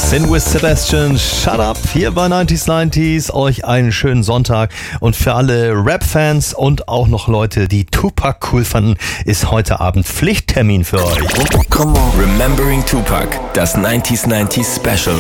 Sin with Sebastian, Shut Up, hier bei 90s. Euch einen schönen Sonntag. Und für alle Rap-Fans und auch noch Leute, die Tupac cool fanden, ist heute Abend Pflichttermin für euch. Remembering Tupac, das 90s Special.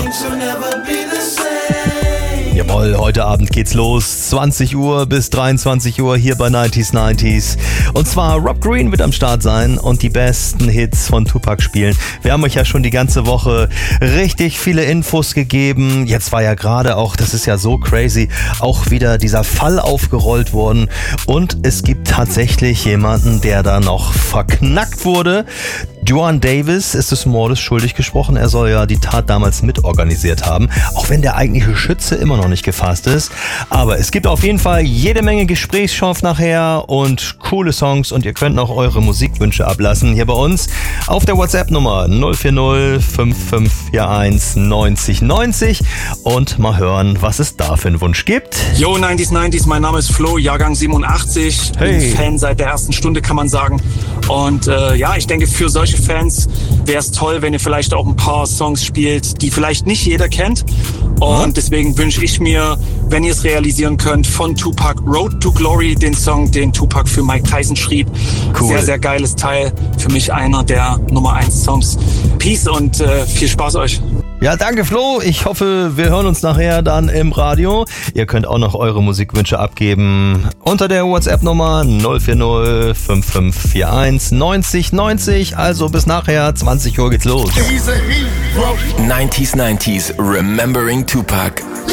Jawohl, heute Abend geht's los, 20 Uhr bis 23 Uhr hier bei 90s. Und zwar Rob Green wird am Start sein und die besten Hits von Tupac spielen. Wir haben euch ja schon die ganze Woche richtig viele Infos gegeben. Jetzt war ja gerade auch, das ist ja so crazy, auch wieder dieser Fall aufgerollt worden. Und es gibt tatsächlich jemanden, der da noch verknackt wurde. Juan Davis ist des Mordes schuldig gesprochen. Er soll ja die Tat damals mitorganisiert haben, auch wenn der eigentliche Schütze immer noch nicht gefasst ist. Aber es gibt auf jeden Fall jede Menge Gesprächsstoff nachher und coole Songs und ihr könnt auch eure Musikwünsche ablassen hier bei uns auf der WhatsApp-Nummer 040 5541 90 90 und mal hören, was es da für einen Wunsch gibt. Yo, 90s, mein Name ist Flo, Jahrgang 87. Hey. Bin Fan seit der ersten Stunde, kann man sagen. Und ja, ich denke, für solche Fans wäre es toll, wenn ihr vielleicht auch ein paar Songs spielt, die vielleicht nicht jeder kennt. Und deswegen wünsche ich mir, wenn ihr es realisieren könnt, von Tupac Road to Glory, den Song, den Tupac für Mike Tyson schrieb. Cool. Sehr, sehr geiles Teil. Für mich einer der Nummer 1 Songs. Peace und viel Spaß euch. Ja, danke Flo. Ich hoffe, wir hören uns nachher dann im Radio. Ihr könnt auch noch eure Musikwünsche abgeben unter der WhatsApp-Nummer 040 5541 90 90. Also bis nachher, 20 Uhr geht's los. 90s, Remembering Tupac.